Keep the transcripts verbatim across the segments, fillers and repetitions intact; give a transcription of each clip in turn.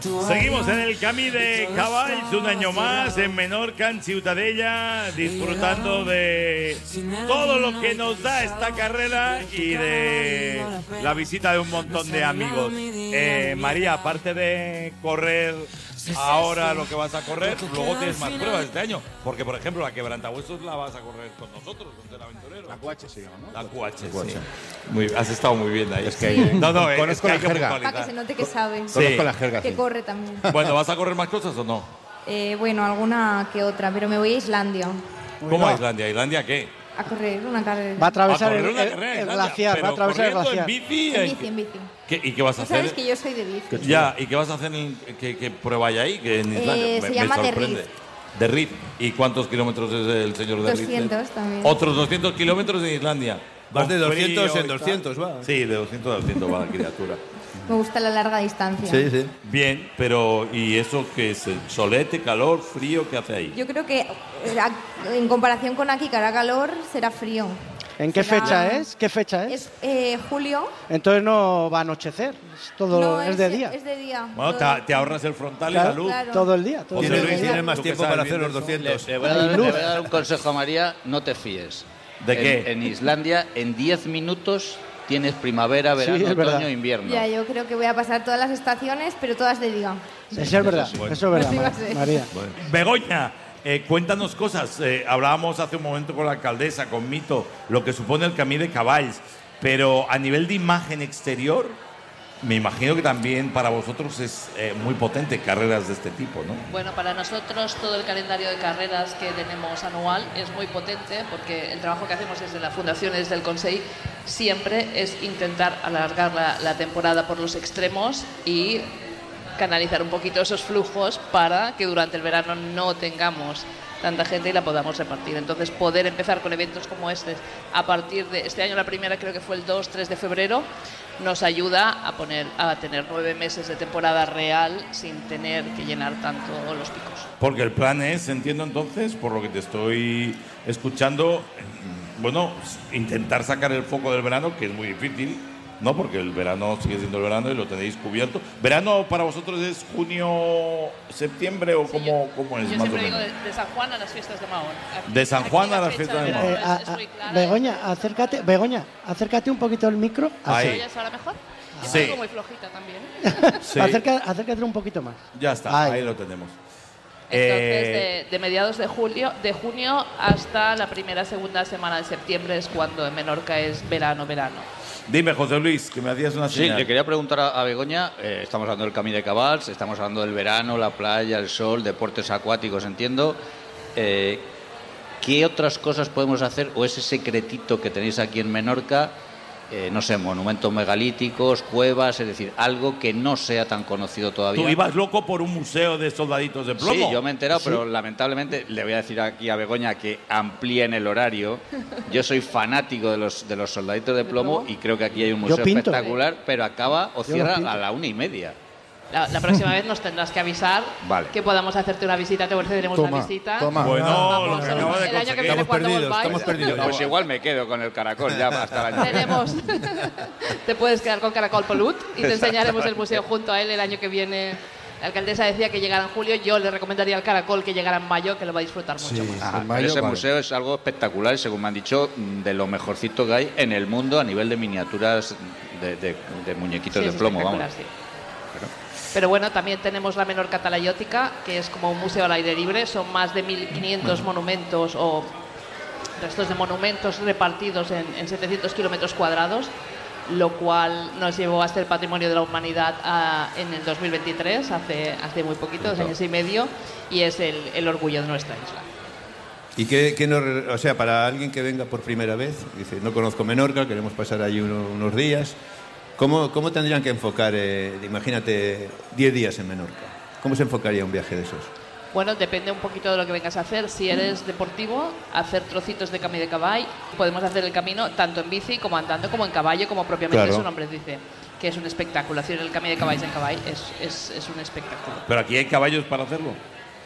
Seguimos en el Camí de Cavalls, un año más en Menorca, en Ciutadella, disfrutando de todo lo que nos da esta carrera y de la visita de un montón de amigos. Eh, María, aparte de correr ahora lo que vas a correr, luego tienes más pruebas este año, porque por ejemplo la Quebrantahuesos la vas a correr con nosotros, con el aventurero. La Q H se llama, ¿no? La Q H, sí. Muy, has estado muy bien ahí. Es que hay, no, no, conozco es que hay la que jerga. puntualizar. Para que se note que sabe. Sí. Conozco la jerga. Que Sí. corre también. Bueno, ¿vas a correr más cosas o no? Eh, bueno, alguna que otra, pero me voy a Islandia ¿Cómo a Islandia? ¿Islandia qué? a correr una carrera. Va a atravesar A el, correr una el- carrera en el Islandia, glaciar, pero va a atravesar el corriendo glaciar. en bici. En bici, en bici. ¿Qué- ¿Y qué vas a Tú hacer? sabes que yo soy de bici. Ya, ¿y qué vas a hacer? En, ¿qué, qué prueba hay ahí? Que en Islandia Eh, me, se me llama The sorprende. De Riff. ¿Y cuántos kilómetros es el señor de Riff? doscientos también. Otros doscientos kilómetros en Islandia. Vas de Con doscientos frío en y tal. doscientos, va. Sí, de doscientos a doscientos va la criatura. Me gusta la larga distancia. Sí, sí. Bien, pero ¿y eso qué es? ¿Solete, calor, frío? ¿Qué hace ahí? Yo creo que eh, a- en comparación con aquí, que hará calor, será frío. ¿En qué Será- fecha es? ¿Qué fecha es? Es eh, julio. Entonces no va a anochecer, es todo No, es de día. Es de día. Bueno, Todo- te, te ahorras el frontal Claro, y la luz. claro. Todo el día. Todo el José Tienes, día. Luis, tienes más tú que tiempo sabes para bien hacer los de eso. doscientos. Le voy, a Hay dar, le luz. voy a dar un consejo a María, no te fíes. ¿De En- qué? En Islandia, en diez minutos tienes primavera, verano, es verdad. otoño, invierno. Ya, yo creo que voy a pasar todas las estaciones, pero todas de día. Eso es verdad, eso es verdad, Así va a Ma- ser. María. Begoña, eh, cuéntanos cosas. Eh, hablábamos hace un momento con la alcaldesa, con Mito, lo que supone el Camí de Cavalls, pero a nivel de imagen exterior, me imagino que también para vosotros es eh, muy potente carreras de este tipo, ¿no? Bueno, para nosotros todo el calendario de carreras que tenemos anual es muy potente porque el trabajo que hacemos desde la Fundación, desde el Consell, siempre es intentar alargar la, la temporada por los extremos y canalizar un poquito esos flujos para que durante el verano no tengamos tanta gente y la podamos repartir. Entonces, poder empezar con eventos como este a partir de este año, la primera creo que fue el dos tres de febrero, nos ayuda a, poner, a tener nueve meses de temporada real sin tener que llenar tanto los picos. Porque el plan es, entiendo entonces, por lo que te estoy escuchando, bueno, intentar sacar el foco del verano, que es muy difícil, ¿no? Porque el verano sigue siendo el verano y lo tenéis cubierto. ¿Verano para vosotros es junio, septiembre o Sí, cómo, yo- cómo es Yo más o siempre digo menos? de, de San Juan a las fiestas de Mahón. Aquí- De San aquí Juan la a las fecha fiestas de verano Mahón. Eh, a- es- es a- muy clara. Begoña, acércate, Begoña, acércate un poquito el micro. Ahí. ¿Me oyes ahora mejor? Yo Sí. salgo muy flojita también. Sí, Acérca- acércate un poquito más. ya está, Ahí. ahí lo tenemos. Entonces, Eh, de, de mediados de julio, de junio hasta la primera segunda semana de septiembre es cuando en Menorca es verano, verano. Dime, José Luis, que me hacías una Sí, señal. le quería preguntar a, a Begoña, eh, estamos hablando del Camí de Cavalls, estamos hablando del verano, la playa, el sol, deportes acuáticos, entiendo. Eh, ¿Qué otras cosas podemos hacer o ese secretito que tenéis aquí en Menorca? Eh, no sé, monumentos megalíticos, cuevas, es decir, algo que no sea tan conocido todavía. ¿Tú ibas loco por un museo de soldaditos de plomo? Sí, yo me he enterado, pero lamentablemente le voy a decir aquí a Begoña que amplíen el horario. Yo soy fanático de los, de los soldaditos de plomo y creo que aquí hay un museo pinto. espectacular, pero acaba o Yo cierra lo pinto. a la una y media. La, la próxima vez nos tendrás que avisar Vale. que podamos hacerte una visita, te ofreceremos Toma, una visita. toma. Bueno, Vamos, lo que acabo de el año que conseguir. viene Estamos cuando perdidos, volváis, estamos perdidos. Pues igual me quedo con el caracol ya hasta el año que viene. tenemos, te puedes quedar con Caracol Polut y te enseñaremos el museo junto a él el año que viene. La alcaldesa decía que llegara en julio, yo le recomendaría al Caracol que llegara en mayo, que lo va a disfrutar mucho Sí. más. Ah, En pero mayo, ese vale. museo es algo espectacular y, según me han dicho, de lo mejorcito que hay en el mundo a nivel de miniaturas de, de- de muñequitos Sí, de es plomo, vamos. espectacular, sí. Pero bueno, también tenemos la Menorca Talayótica, que es como un museo al aire libre. Son más de mil quinientos monumentos o restos de monumentos repartidos en, en setecientos kilómetros cuadrados, lo cual nos llevó a ser Patrimonio de la Humanidad a- en el dos mil veintitrés, hace, hace muy poquito, dos años y medio, y es el, el orgullo de nuestra isla. ¿Y qué, qué nos re- o sea, para alguien que venga por primera vez, dice, no conozco Menorca, queremos pasar allí uno- unos días, ¿cómo, cómo tendrían que enfocar, eh, imagínate, diez días en Menorca? ¿Cómo se enfocaría un viaje de esos? Bueno, depende un poquito de lo que vengas a hacer. Si eres deportivo, hacer trocitos de Camí de Caball. Podemos hacer el camino tanto en bici como andando, como en caballo, como propiamente Claro. su nombre dice, que es un espectáculo. Hacer el Camí de Caball en Caball es, es, es un espectáculo. Pero aquí hay caballos para hacerlo.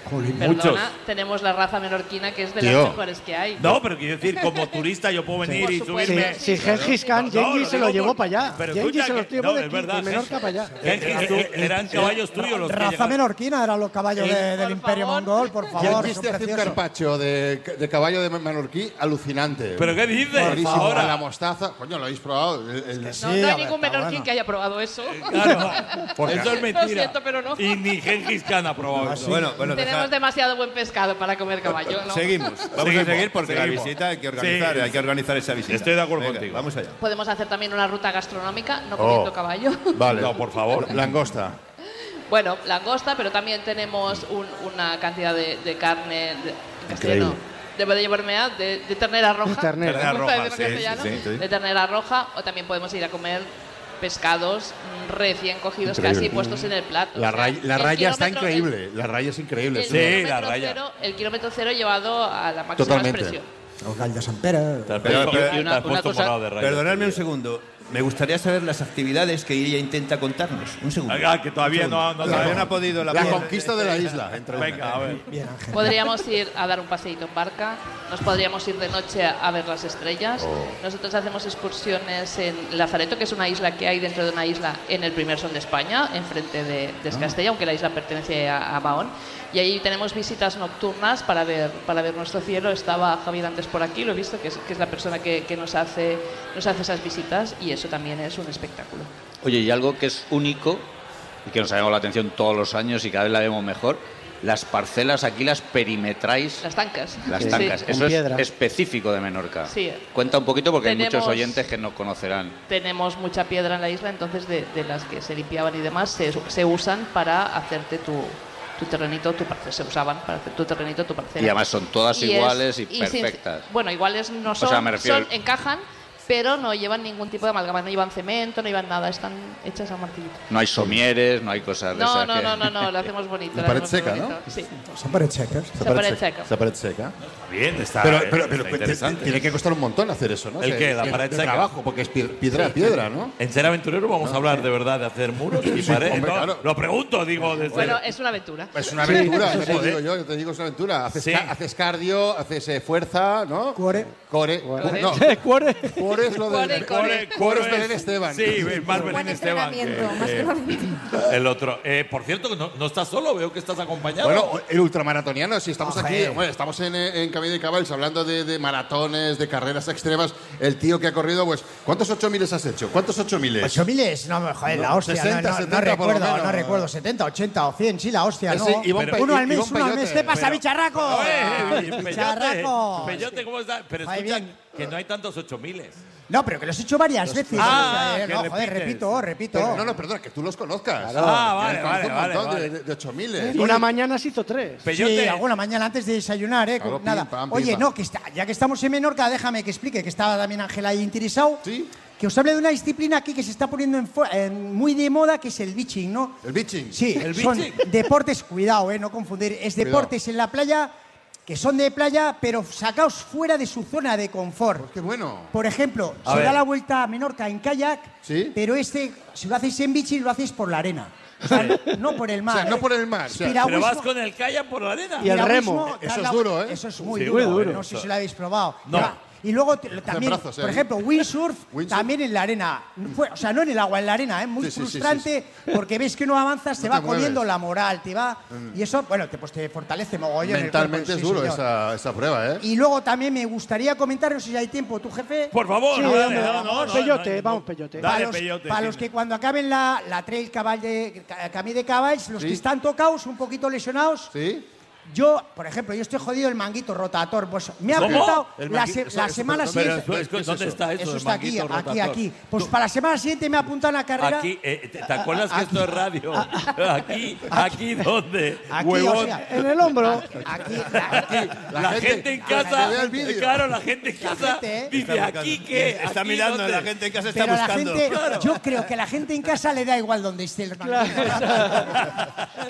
Jolín, Perdona, muchos. tenemos la raza menorquina que es de Tío. las mejores que hay. No, pero quiero decir, como turista yo puedo venir Por y supuesto. subirme. Si Gengis Khan, No, Genghis lo se lo digo llevó por- para allá. pero Genghis escucha se lo que- llevó no, de es aquí, verdad, de Menorca Gengis- para allá. Gengis, tú, eran caballos tuyos los que Raza llegaron. menorquina eran los caballos de- del Por Imperio favor. Mongol, por favor. Gengis son te hace un preciosos. carpacho de, de caballo de menorquí alucinante. ¿Pero qué dices? Buenísimo. Ahora. A la mostaza. Coño, ¿lo habéis probado? El- el- No, Sí, no a hay ver, ningún está menorquín bueno. que haya probado eso. Claro, Porque- eso es mentira. Lo siento, pero no. Y ni Gengis Khan ha probado eso. Bueno, bueno, Tenemos deja- demasiado buen pescado para comer caballo, ¿no? seguimos. Vamos Seguimos, a seguir porque la seguimos. visita hay que organizar, Sí. hay que organizar esa visita. Estoy de acuerdo Venga, contigo. Vamos allá. Podemos hacer también una ruta gastronómica, no Oh. comiendo caballo. Vale. No, por favor. Langosta. Bueno, langosta, pero también tenemos un- una cantidad de, de carne de, en castellano. Increíble. Debe de llevarme a de, de ternera roja. Ternera. Ternera Me gusta roja, decirlo en sí, castellano. sí, sí. De ternera roja, o también podemos ir a comer pescados mm, recién cogidos, Increíble. casi puestos en el plato. La, O sea, ray- la el raya está kilómetro- increíble. La raya es increíble. El, Sí, kilómetro la raya. Cero, el kilómetro cero llevado a la máxima Totalmente. expresión. El gall de Sant Pere. Te has Pero- puesto- pero- te has una- una puesto cosa- morado de rayas. Perdonadme un segundo. Me gustaría saber las actividades que ella intenta contarnos. Un segundo. Ah, que todavía no, no Todavía sabemos. no ha podido la, La conquista de la isla. Entre Venga, a ver. Bien, Ángel. Podríamos ir a dar un paseíto en barca, nos podríamos ir de noche a ver las estrellas. Nosotros hacemos excursiones en Lazareto, que es una isla que hay dentro de una isla en el primer sol de España, enfrente de, de Escastella, aunque la isla pertenece a, a Mahón. Y ahí tenemos visitas nocturnas para ver, para ver nuestro cielo. Estaba Javier antes por aquí, lo he visto, que es, que es la persona que, que nos, hace, nos hace esas visitas y eso también es un espectáculo. Oye, y algo que es único y que nos ha llamado la atención todos los años y cada vez la vemos mejor, las parcelas aquí las perimetráis. Las tancas. Las Sí. tancas, Con eso es piedra. específico de Menorca. Sí. Cuenta un poquito porque hay Tenemos- muchos oyentes que no conocerán. Tenemos mucha piedra en la isla, entonces de, de las que se limpiaban y demás se, se usan para hacerte tu, tu terrenito, tu parcela. Se usaban para hacer tu terrenito, tu parcela. Y además son todas Y es- iguales y, sin- perfectas. bueno, iguales no son, sea, me refiero- son- encajan, pero no llevan ningún tipo de amalgama, no llevan cemento, no llevan nada, están hechas a martillito. No hay somieres, no hay cosas de No, esas no, que- no, no, no, lo hacemos bonito. De lo pared hacemos seca, bonito. ¿no? Sí, Son pared secas. esa pared seca. Esa pared seca. Bien, está, Pero, eh, pero, está pero te- interesante. tiene que costar un montón hacer eso, ¿no? ¿El O sea, qué? ¿La de- pared de seca? trabajo, porque es pie- piedra a piedra, ¿no? En Ser Aventurero vamos a hablar de verdad de hacer muros y paredes. hombre, ¿no? claro. Lo pregunto, digo, desde... Bueno, es una aventura. Es una aventura, Sí, ya te joder. digo yo, yo te digo, es una aventura. Haces, Sí. ca- haces cardio, haces eh, fuerza, ¿no? Cuore. Core. Cuore. No, Cuore. core es lo de... Cuore, core. Core es Belén Esteban. Sí, es más Belén Buen Esteban. que- entrenamiento, más que- entrenamiento. el otro. Eh, por cierto, no, no estás solo, veo que estás acompañado. Bueno, el ultramaratoniano, si estamos Oje. aquí, bueno, estamos en, en Camino de Caballos hablando de, de maratones, de carreras extremas. El tío que ha corrido, pues, ¿cuántos ocho miles has hecho? ¿Cuántos ocho miles? Ocho miles, no, joder, la No, hostia, sesenta, no, no, setenta no por lo recuerdo, menos. no recuerdo, setenta, ochenta o cien, sí, la hostia, Ese no. Iván Pe- uno al mes, Iván uno al mes, Peyote. ¿qué pasa, Pero- bicharraco? Eh, Peyote, Bicharraco. Peyote, ¿cómo estás? Pero Joder, escucha, bien. que no hay tantos ocho miles. No, pero que los he hecho varias veces. Ah, o sea, que no, joder, repites. repito, repito. Pero, no, no, perdona, que tú los conozcas. Ah, vale, Que vale, conoces un vale, montón vale. de, de ocho miles. Y una mañana se hizo tres. Peyote. Sí, alguna mañana antes de desayunar, ¿eh? Claro, Con- nada. pim, pam, pim, Oye, pam. no, que está, ya que estamos en Menorca, déjame que explique que estaba también Ángela ahí interesado. Sí. Que os hable de una disciplina aquí que se está poniendo en fu- en muy de moda, que es el beaching, ¿no? El bitching. Sí, ¿El son beaching? deportes, cuidado, eh, no confundir, es Cuidado. deportes en la playa que son de playa, pero sacaos fuera de su zona de confort. Qué bueno. Por ejemplo, A se ver. da la vuelta a Menorca en kayak, Sí. pero este, si lo hacéis en bici, lo hacéis por la arena. O sea, no, no por el mar. O sea, no ¿eh? por el mar, o sea, Piragüismo- Pero vas con el kayak por la arena. Y el piragüismo, remo. dar Eso es la- duro, ¿eh? Eso es muy Sí, duro. muy duro. No sé si lo habéis probado. No. Ya. Y luego te- también, brazos, ¿eh? por ejemplo, windsurf, Windsurf. también en la arena. Fue- o sea, no en el agua, en la arena, ¿eh? Muy Sí, sí, sí, frustrante porque ves que no avanzas, te No va te mueves. comiendo la moral, te va. Y eso, bueno, te, pues te fortalece mogollón. el Mentalmente cuerpo, es sí, duro señor. esa, esa prueba, ¿eh? Y luego también me gustaría comentar, no sé si hay tiempo, tu jefe. Por favor, Sí, no, dale, hombre, no, vamos, no, no, Peyote, no, vamos, no. Peyote. Dale, para los, Peyote, para sí. los que cuando acaben la, la trail cabal de ca- Camí de Caballs, los Sí. que están tocados, un poquito lesionados, ¿Sí? yo, por ejemplo, yo estoy jodido el manguito rotator. Pues me ha ¿Cómo? apuntado El la, mangui- se- eso- la eso- semana pero- siguiente. Pero, ¿Qué es ¿dónde eso? está eso? Eso el está aquí, manguito aquí, rotator? aquí. Pues para la semana siguiente me apuntan a carrera. Aquí, eh, ¿te te acuerdas que esto es radio? Aquí, aquí, ¿dónde? Aquí, Huevón. o sea, En el hombro. aquí, aquí. La, gente, en casa, que vea el vídeo. claro, la gente en casa gente, ¿eh? dice, Está ¿aquí buscando. qué? Está ¿Aquí mirando, dónde? la gente en casa está Pero la buscando. gente, yo creo que a la gente en casa le da igual donde esté el manguito.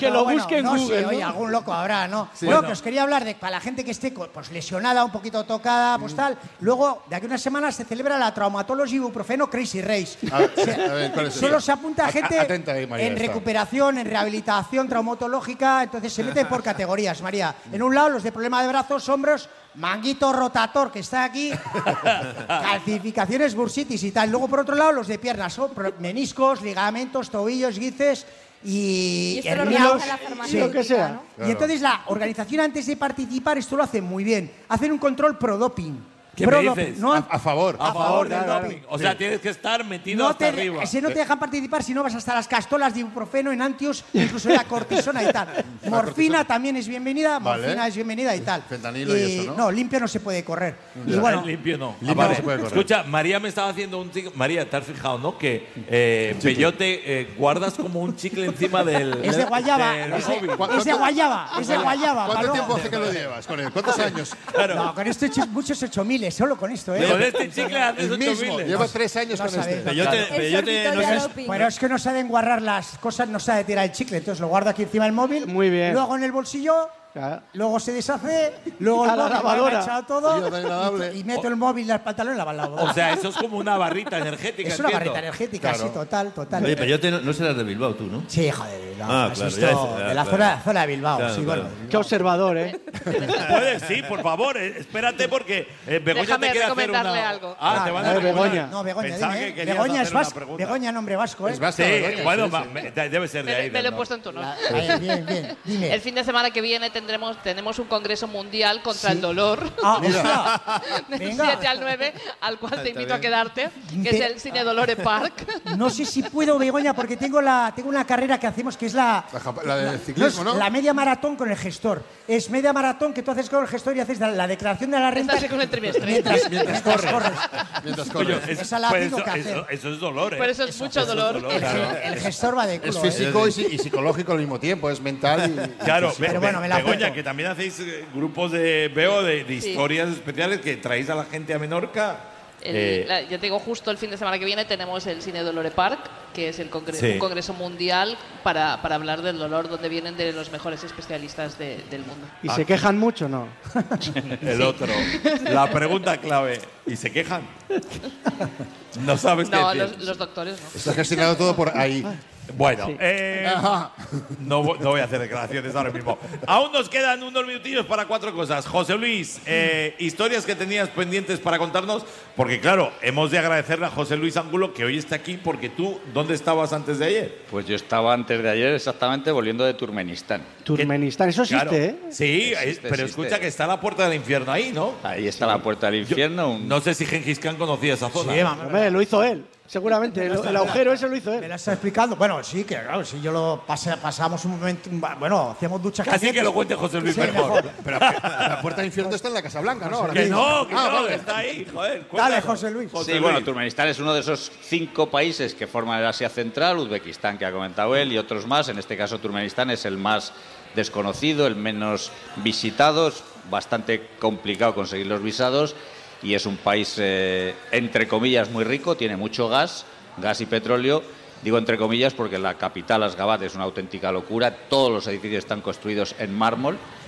Que lo bueno, busque en no, Google, sí, ¿no? oye, algún loco habrá, ¿no? Sí. Bueno, Bueno. que os quería hablar de para la gente que esté pues lesionada, un poquito tocada, pues tal. Luego, de aquí a unas semanas se celebra la Traumatology Ibuprofeno Crazy Race. A ver, O sea, a ver, ¿cuál es solo eso? se apunta A- gente atenta ahí, María, en está. recuperación, en rehabilitación traumatológica, entonces se mete por categorías, María. En un lado, los de problema de brazos, hombros, manguito rotator, que está aquí, calcificaciones, bursitis y tal. Luego, por otro lado, los de piernas, son pro- meniscos, ligamentos, tobillos, guices y, Y esto lo herniados. organiza la farmacéutica, lo que sea. ¿no? Claro. Y entonces la organización, antes de participar, esto lo hace muy bien. Hacen un control pro-doping. ¿Qué me Pro-doping, dices? no A, a favor. A favor del claro, doping. O sea, tienes que estar metido no hasta te, arriba. ese no te dejan participar si no vas hasta las castolas de ibuprofeno, enantios, incluso la cortisona y tal. Morfina también es bienvenida, Vale. morfina es bienvenida y tal. Fentanilo y eso, ¿no? No, limpio no se puede correr. Y Ah, bueno, limpio no. Limpio Ah, vale. no se puede correr. Escucha, María me estaba haciendo un chicle. María, ¿te has fijado, no? Que eh, Peyote eh, guardas como un chicle encima del. es de guayaba, del es de, móvil. es de guayaba, es de guayaba. ¿Cuánto Paloma. tiempo hace que lo llevas con él? ¿Cuántos años? No, con esto he hecho muchos ocho miles, solo con esto, ¿eh? Con este chicle haces El ocho mismo. mil. Llevo tres años No con sabéis. este. Peyote, El peyote sorbito no de sé- doping. Pero es que no saben guardar las cosas, no sabe tirar el chicle, entonces lo guardo aquí encima del móvil. Muy bien. Luego en el bolsillo, Claro. luego se deshace, luego el A la móvil, lavadora. lo he echado todo Tío, tan agradable. y, y meto el móvil y el pantalón en la lavadora. O sea, eso es como una barrita energética. es una entiendo. barrita energética, Claro. sí, total, total. Oye, Peyote no, no serás de Bilbao tú, ¿no? Sí, joder, no, Ah, has claro, visto ya es- de ya, la claro. zona, zona de Bilbao, Claro, sí, claro. bueno. Qué observador, ¿eh? Puedes, sí, por favor, eh, espérate porque eh, Begoña Déjame te quiere hacer recomendarle una... algo. Ah, te van a Ah, recomendar. Begoña. No, Begoña, Pensaba dime. que querías Begoña es hacer una vasco. pregunta. Begoña, nombre vasco, ¿eh? Es vasco, Sí, Begoña, bueno, sí, ma- sí. me- debe ser de Me, ahí. me lo he ¿no? puesto en tu honor. Ahí, bien, bien, dime. El fin de semana que viene tendremos tenemos un congreso mundial contra Sí. el dolor. Ah, hostia. Del Venga. siete al nueve, al cual te invito a bien. quedarte, que es Ve- el Cine Dolore Park. No sé si puedo, Begoña, porque tengo la tengo una carrera que hacemos que es la La japa- la de no, ciclismo, es ¿no? la media maratón con el gestor. Es media maratón que tú haces con el gestor y haces la, la declaración de la renta Estás con el trimestre. mientras, mientras corres. Mientras Coño, corres. es- Esa la pues tengo eso, que hacer. eso- eso es dolor, ¿eh? Por eso es mucho dolor. El, claro. el gestor va de Es culo. ¿eh? físico y, si- y psicológico al mismo tiempo, es mental y... Claro, Pero Be- bueno, Be- me la Begoña, apunto. que también hacéis eh, grupos de, veo, de, de Sí. historias especiales que traéis a la gente a Menorca. El- Eh, la- ya te digo, justo el fin de semana que viene tenemos el Cine Dolore Park, que es el congre- Sí. un congreso mundial para, para hablar del dolor, donde vienen de los mejores especialistas de- del mundo. ¿Y se quejan mucho no? el otro. La pregunta clave. ¿Y se quejan? No sabes qué No, decir. los, los doctores no. Está gestionado todo por ahí. Bueno, Sí. eh, Ajá. no, vo- no voy a hacer declaraciones ahora mismo. Aún nos quedan unos minutillos para cuatro cosas. José Luis, eh, historias que tenías pendientes para contarnos, porque claro, hemos de agradecerle a José Luis Angulo que hoy está aquí, porque tú, ¿dónde estabas antes de ayer? Pues yo estaba antes de ayer exactamente volviendo de Turkmenistán. Turkmenistán, eso existe, Claro. ¿eh? Sí, Existe, es- pero existe. escucha que está la puerta del infierno ahí, ¿no? Ahí está la puerta del infierno. un- No sé si Gengis Khan conocía esa zona. Sí, vamos. Hombre, lo hizo él, seguramente. El, el agujero ese lo hizo Me él. la está explicando. Bueno, sí, que claro, si yo lo pasé, pasamos un momento, un- bueno, hacíamos duchas Casi que calientes. lo cuente José Luis Sí, mejor. mejor. Pero la puerta del infierno está en la Casa Blanca, ¿no? Ahora Que mismo. no, que Ah, no, vale. que está ahí, joder. Dale, cuéntanos. José Luis. Sí, bueno, Turkmenistán es uno de esos cinco países que forman el Asia Central, Uzbekistán, que ha comentado él, y otros más. En este caso, Turkmenistán es el más desconocido, el menos visitado, es bastante complicado conseguir los visados, y es un país, eh, entre comillas, muy rico, tiene mucho gas, gas y petróleo. Digo entre comillas porque la capital, Asgabat, es una auténtica locura. Todos los edificios están construidos en mármol,